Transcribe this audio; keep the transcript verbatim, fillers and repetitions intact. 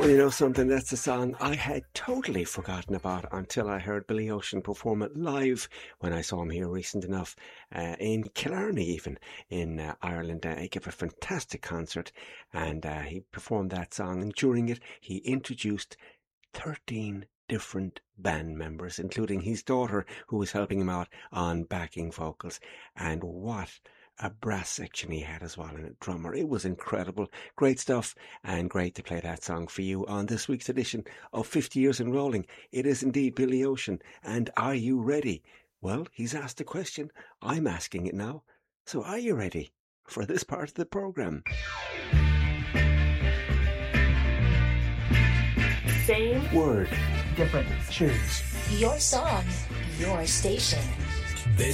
Well, you know something, that's a song I had totally forgotten about until I heard Billy Ocean perform it live when I saw him here recent enough uh, in Killarney even, in uh, Ireland. Uh, he gave a fantastic concert and uh, he performed that song, and during it he introduced thirteen different band members, including his daughter, who was helping him out on backing vocals. And what a brass section he had as well, and a drummer. It was incredible. Great stuff, and great to play that song for you on this week's edition of fifty Years in Rolling. It is indeed Billy Ocean, and are you ready? Well, he's asked a question. I'm asking it now. So are you ready for this part of the programme? Same word, different tunes. Your song, your station.